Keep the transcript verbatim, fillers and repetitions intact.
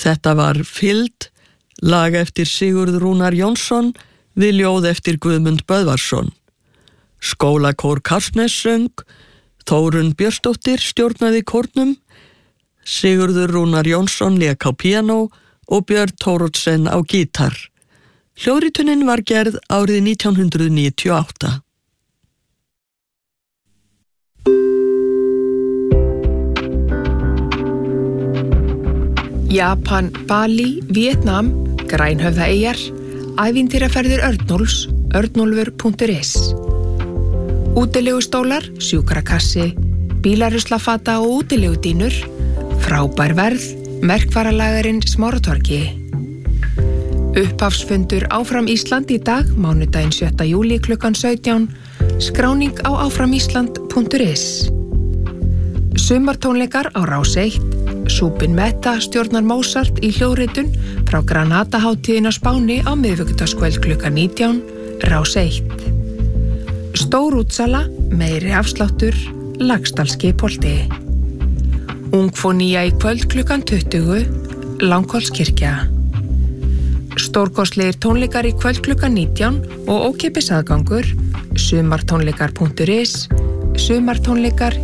Þetta var Fylgd, lag eftir Sigurð Rúnar Jónsson við ljóð eftir Guðmund Böðvarsson. Skólakór Kársnes söng, Þórunn Björnsdóttir stjórnaði kórnum, Sigurður Rúnar Jónsson lék á píanó og Björn Thoroddsen á gítar. Hljóðritunin var gerð árið nítján hundruð níutíu og átta. Japan, Bali, Vietnam, Grænhöfðaeyjar, ævintýraferðir Örnólfs, örnólfur punktur is. Útilegustólar, sjúkrakassi, bílaruslafata og útilegudínur, frábær verð, merkvaralagarinn Smáratorgi. Upphafsfundur Áfram Ísland í dag, mánudaginn sjötta júlí klukkan sautján, skráning á áframísland punktur is. Sumartónleikar á Rás eitt, Súpin Metta stjórnar Mozart í hljóðritun frá Granada-hátíðin á Spáni á miðvikudagskvöld klukkan nítján, Rás eitt. Stór útsala, meiri afsláttur, Laxdalsskipholti. Ungfónía í kvöld klukkan tuttugu, Langholtskirkja. Stórkostlegir tónleikar í kvöld klukkan nítján og ókeypis aðgangur, sumartónleikar punktur is, sumartónleikar